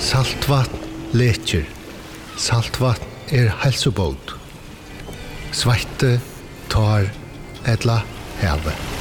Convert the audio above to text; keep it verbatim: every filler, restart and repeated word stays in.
Saltvatn leker. Saltvatn er helsebåt. Svarte tar edla havet.